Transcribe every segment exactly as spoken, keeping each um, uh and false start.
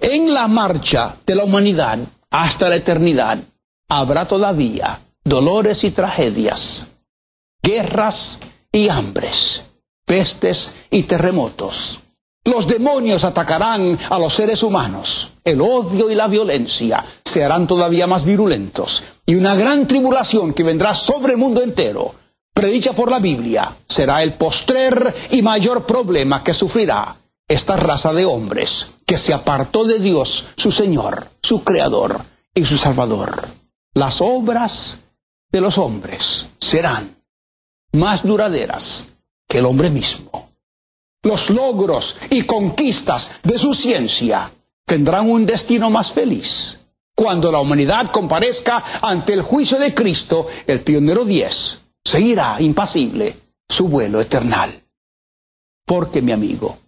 En la marcha de la humanidad hasta la eternidad habrá todavía dolores y tragedias, guerras y hambres, pestes y terremotos. Los demonios atacarán a los seres humanos. El odio y la violencia se harán todavía más virulentos. Y una gran tribulación que vendrá sobre el mundo entero, predicha por la Biblia, será el postrer y mayor problema que sufrirá esta raza de hombres que se apartó de Dios, su Señor, su Creador y su Salvador. Las obras de los hombres serán más duraderas que el hombre mismo. Los logros y conquistas de su ciencia tendrán un destino más feliz. Cuando la humanidad comparezca ante el juicio de Cristo, el pionero diez seguirá impasible su vuelo eternal. Porque, mi amigo,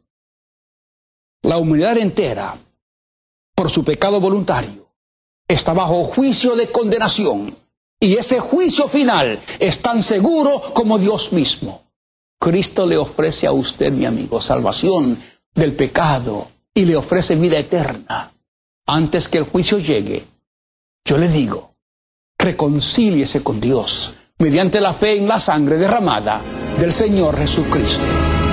la humanidad entera, por su pecado voluntario, está bajo juicio de condenación. Y ese juicio final es tan seguro como Dios mismo. Cristo le ofrece a usted, mi amigo, salvación del pecado y le ofrece vida eterna. Antes que el juicio llegue, yo le digo, reconcíliese con Dios mediante la fe en la sangre derramada del Señor Jesucristo.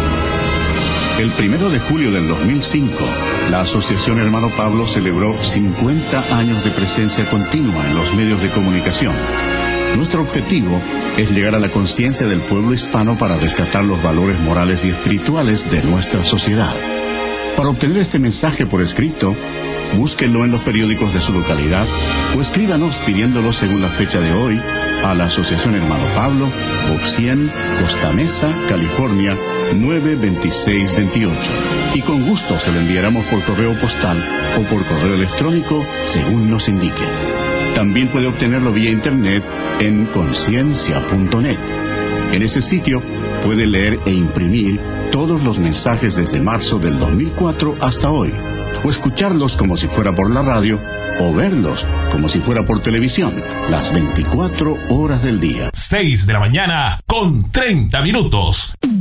El primero de julio del dos mil cinco, la Asociación Hermano Pablo celebró cincuenta años de presencia continua en los medios de comunicación. Nuestro objetivo es llegar a la conciencia del pueblo hispano para rescatar los valores morales y espirituales de nuestra sociedad. Para obtener este mensaje por escrito, búsquenlo en los periódicos de su localidad o escríbanos pidiéndolo según la fecha de hoy a la Asociación Hermano Pablo, Box cien, Costa Mesa, California, nueve veintiséis veintiocho. Y con gusto se lo enviaremos por correo postal o por correo electrónico según nos indique. También puede obtenerlo vía internet en conciencia punto net. En ese sitio puede leer e imprimir todos los mensajes desde marzo del dos mil cuatro hasta hoy, o escucharlos como si fuera por la radio, o verlos como si fuera por televisión, las veinticuatro horas del día. seis de la mañana con treinta minutos.